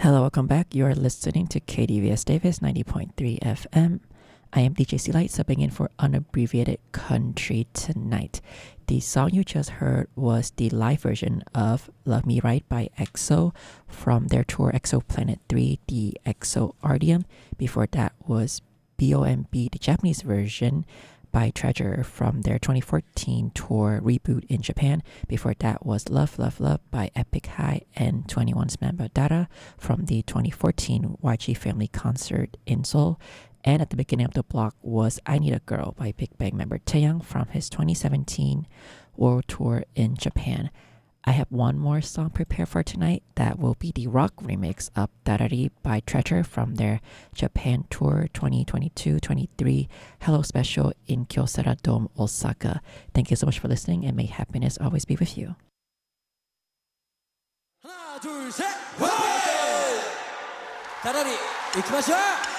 Hello, welcome back. You're listening to KDVS Davis 90.3 FM. I am DJ C Light, subbing in for Unabbreviated Country tonight. The song you just heard was the live version of Love Me Right by EXO from their tour Exoplanet 3, the EXO Ardeum. Before that was BOMB, the Japanese version by Treasure from their 2014 tour Reboot in Japan. Before that was Love, Love, Love by Epic High and 21's Mambadara from the 2014 YG Family Concert in Seoul. And at the beginning of the block was I Need a Girl by Big Bang member Taeyang from his 2017 World Tour in Japan. I have one more song prepared for tonight. That will be the rock remix of Darari by Treasure from their Japan Tour 2022-23 Hello Special in Kyocera Dome, Osaka. Thank you so much for listening, and may happiness always be with you. 하나, 둘, 셋! 다라리, 行きましょう!